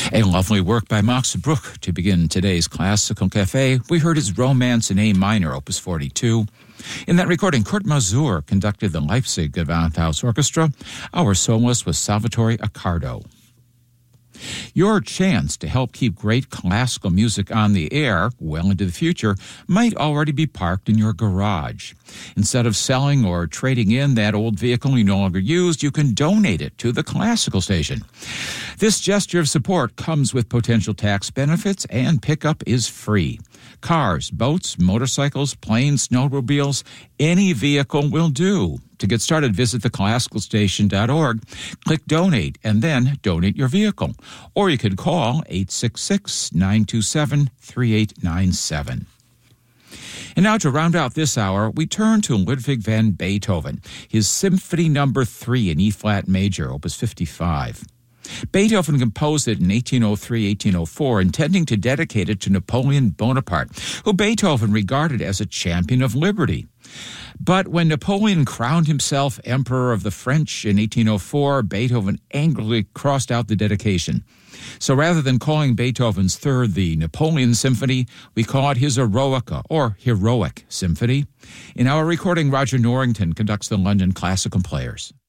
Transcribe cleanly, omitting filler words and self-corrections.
A lovely work by Max Bruch to begin today's Classical Cafe. We heard his Romance in A minor, opus 42. In that recording, Kurt Masur conducted the Leipzig Gewandhaus Orchestra. Our soloist was Salvatore Accardo. Your chance to help keep great classical music on the air well into the future might already be parked in your garage. Instead of selling or trading in that old vehicle you no longer used, you can donate it to the classical station. This gesture of support comes with potential tax benefits, and pickup is free. Cars, boats, motorcycles, planes, snowmobiles, any vehicle will do. To get started, visit theclassicalstation.org, click Donate, and then donate your vehicle. Or you could call 866-927-3897. And now to round out this hour, we turn to Ludwig van Beethoven, his Symphony No. 3 in E-flat major, opus 55. Beethoven composed it in 1803-1804, intending to dedicate it to Napoleon Bonaparte, who Beethoven regarded as a champion of liberty. But when Napoleon crowned himself Emperor of the French in 1804, Beethoven angrily crossed out the dedication. So rather than calling Beethoven's third the Napoleon Symphony, we call it his Eroica, or Heroic Symphony. In our recording, Roger Norrington conducts the London Classical Players.